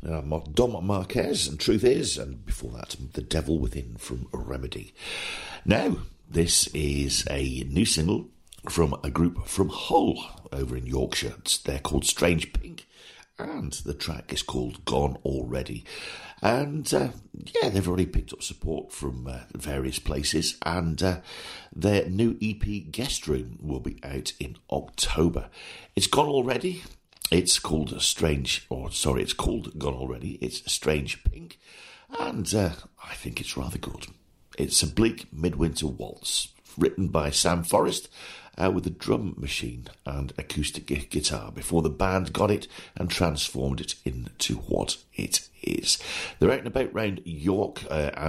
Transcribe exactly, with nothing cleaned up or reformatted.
uh, Dom Marquez and Truth Is, and before that, The Devil Within from Remedy. Now, this is a new single from a group from Hull over in Yorkshire. They're called Strange Pink, and the track is called Gone Already. And uh, yeah, they've already picked up support from uh, various places, and uh, their new E P Guest Room will be out in October. It's gone already. It's called Strange, or sorry, it's called Gone Already. It's Strange Pink, and uh, I think it's rather good. It's a bleak midwinter waltz written by Sam Forrest, Uh, with a drum machine and acoustic gu- guitar before the band got it and transformed it into what it is. They're out and about round York uh, and